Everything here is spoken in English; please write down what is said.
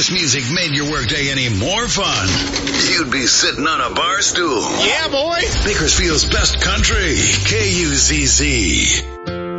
this music made your workday any more fun, you'd be sitting on a bar stool. Yeah, boy. Bakersfield's best country, KUZZ.